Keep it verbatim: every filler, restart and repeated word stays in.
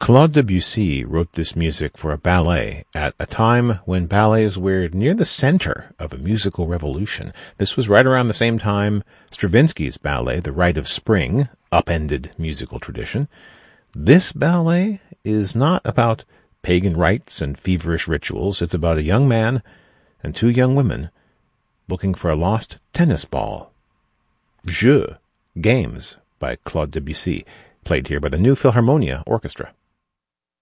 Claude Debussy wrote this music for a ballet at a time when ballets were near the center of a musical revolution. This was right around the same time Stravinsky's ballet, The Rite of Spring, upended musical tradition. This ballet is not about pagan rites and feverish rituals. It's about a young man and two young women looking for a lost tennis ball. Jeux, Games, by Claude Debussy, played here by the New Philharmonia Orchestra.